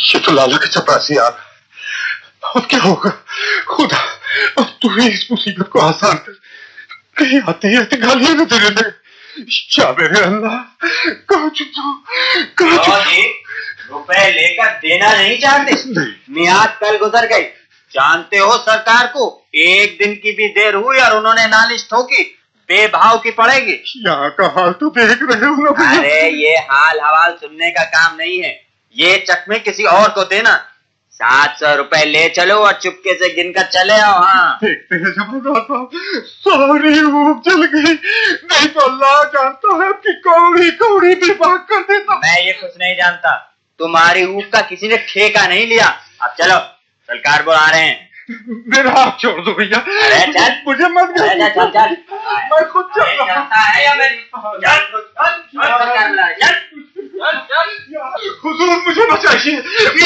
ये तो लाला का चपरासी यार, अब क्या होगा? खुदा, अब तू ही इस मुसीबत को आसान कर, कहीं आते ही आते गालियां न देने लगे। क्या मेरे अल्लाह, कहाँ चुप रुपए लेकर देना नहीं चाहते? मियाद कल गुजर गई, जानते हो सरकार को एक दिन की भी देर हुई और उन्होंने नालिश ठोकी, बेभाव की पड़ेगी। यहाँ का हाल तो देख रहे हो ना भैया। अरे ये हाल हवाल सुनने का काम नहीं है, ये चकमे किसी और को देना। 700 रुपए ले चलो और चुपके से गिनकर चले आओ। हाँ देखते हैं जमादार साहब, सारी भूख जल गई, नहीं तो अल्लाह जानता है कि कौड़ी कौड़ी भी भाग कर देता। मैं ये कुछ नहीं जानता, तुम्हारी ऊख का किसी ने ठेका नहीं लिया। अब चलो, सरकार बुला रहे हैं। मेरा हाथ छोड़ दो भैया। अरे चल, मुझे मत चल चल चल, मैं खुद चल रहा है या मैं हुजूर मुझे बचाइए।